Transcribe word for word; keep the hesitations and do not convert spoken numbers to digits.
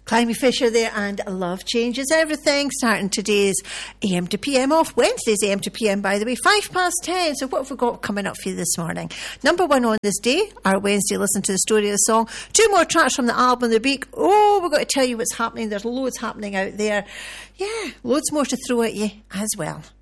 Climie Fisher there, and Love Changes Everything, starting today's A M to P M off. Wednesday's A M to P M, by the way, five past ten. So what have we got coming up for you this morning? Number one on this day, our Wednesday Listen to the Story of the Song. Two more tracks from the album The Beak. Oh, we've got to tell you what's happening. There's loads happening out there. Yeah, loads more to throw at you as well.